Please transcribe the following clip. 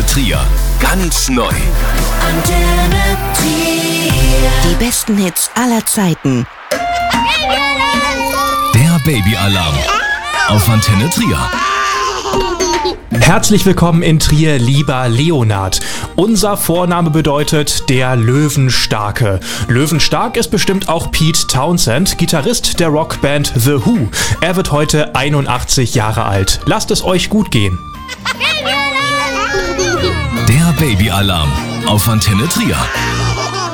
Trier. Ganz neu. Antenne Trier. Die besten Hits aller Zeiten. Der Babyalarm auf Antenne Trier. Herzlich willkommen in Trier, lieber Leonard. Unser Vorname bedeutet der Löwenstarke. Löwenstark ist bestimmt auch Pete Townsend, Gitarrist der Rockband The Who. Er wird heute 81 Jahre alt. Lasst es euch gut gehen. Der Babyalarm auf Antenne Trier.